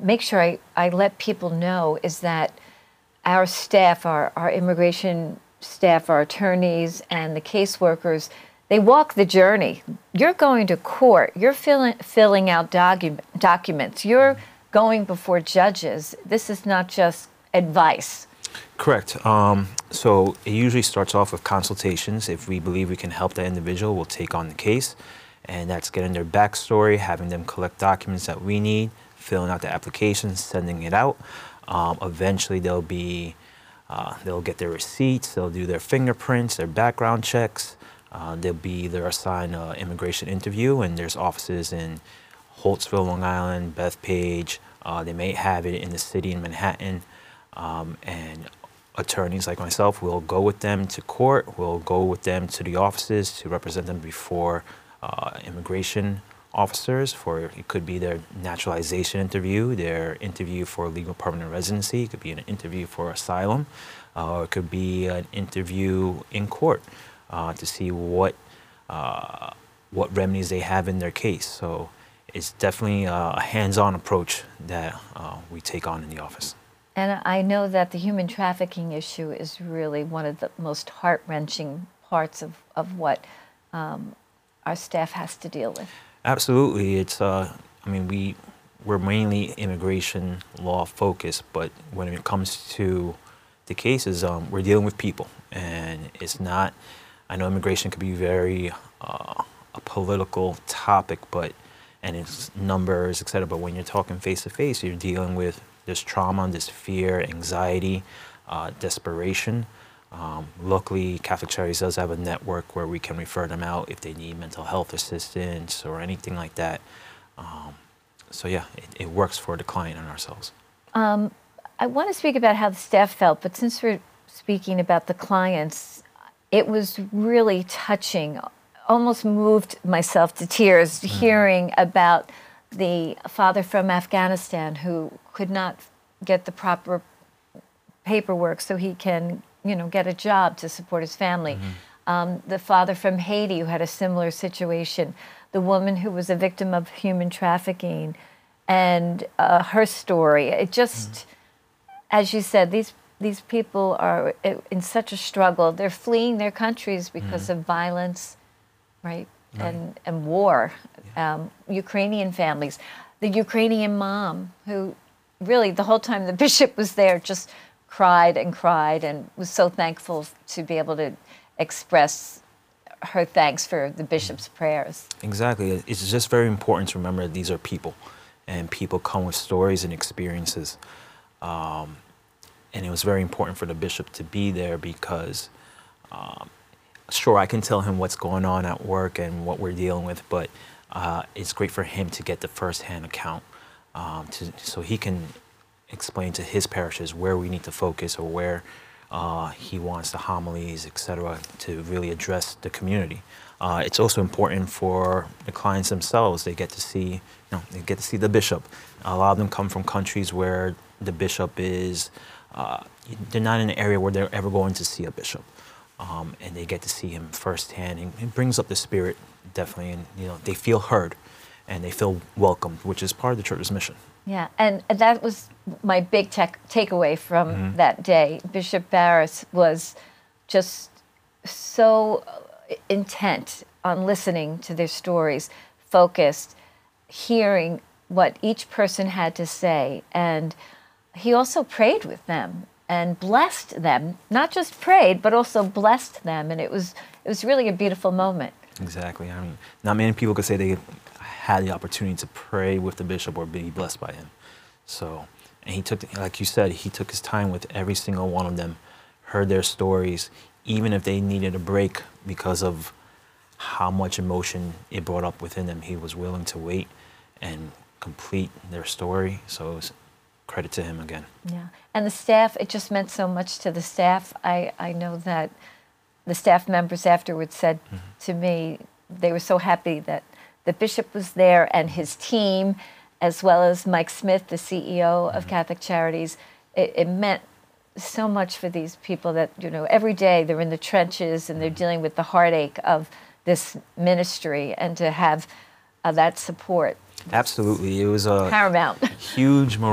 make sure I let people know is that our staff, our immigration staff, our attorneys, and the caseworkers, they walk the journey. You're going to court. You're filling out documents. You're going before judges. This is not just advice. Correct. So it usually starts off with consultations. If we believe we can help that individual, we'll take on the case. And that's getting their backstory, having them collect documents that we need, filling out the application, sending it out. Eventually they'll get their receipts, they'll do their fingerprints, their background checks. They're assigned an immigration interview, and there's offices in Holtzville, Long Island, Bethpage. They may have it in the city in Manhattan. And attorneys like myself will go with them to court. We'll go with them to the offices to represent them before immigration officers. It could be their naturalization interview, their interview for legal permanent residency. It could be an interview for asylum, or it could be an interview in court to see what remedies they have in their case. So it's definitely a hands-on approach that we take on in the office. And I know that the human trafficking issue is really one of the most heart-wrenching parts of what our staff has to deal with. Absolutely. It's, we're mainly immigration law focused, but when it comes to the cases, we're dealing with people. And it's not, I know immigration could be very a political topic, and it's numbers, et cetera, but when you're talking face-to-face, you're dealing with this trauma, this fear, anxiety, desperation. Luckily, Catholic Charities does have a network where we can refer them out if they need mental health assistance or anything like that. So yeah, it works for the client and ourselves. I want to speak about how the staff felt, but since we're speaking about the clients, it was really touching, almost moved myself to tears hearing about the father from Afghanistan who could not get the proper paperwork so he can, get a job to support his family. The father from Haiti who had a similar situation. The woman who was a victim of human trafficking and her story. It just, as you said, these people are in such a struggle. They're fleeing their countries because of violence, right? And war. Ukrainian families. The Ukrainian mom who really the whole time the bishop was there just cried and was so thankful to be able to express her thanks for the bishop's prayers. Exactly. It's just very important to remember that these are people, and people come with stories and experiences. And it was very important for the bishop to be there because sure, I can tell him what's going on at work and what we're dealing with, but it's great for him to get the first-hand account so he can explain to his parishes where we need to focus or where he wants the homilies, etc., to really address the community. It's also important for the clients themselves. They get to see, the bishop. A lot of them come from countries where the bishop is, they're not in an area where they're ever going to see a bishop. And they get to see him firsthand, and it brings up the spirit, definitely, and they feel heard and they feel welcomed, which is part of the church's mission. Yeah, and that was my big takeaway from that day. Bishop Barris was just so intent on listening to their stories, focused, hearing what each person had to say, and he also prayed with them and blessed them. Not just prayed, but also blessed them, and it was really a beautiful moment. Exactly. I mean, not many people could say they had the opportunity to pray with the bishop or be blessed by him. So, and he took, like you said, he took his time with every single one of them, heard their stories, even if they needed a break because of how much emotion it brought up within them. He was willing to wait and complete their story. So it was credit to him again. Yeah, and the staff, it just meant so much to the staff. I know that the staff members afterwards said to me they were so happy that the bishop was there and his team, as well as Mike Smith, the CEO of Catholic Charities. It meant so much for these people that, every day they're in the trenches and they're dealing with the heartache of this ministry, and to have that support. Absolutely. It was a paramount. Huge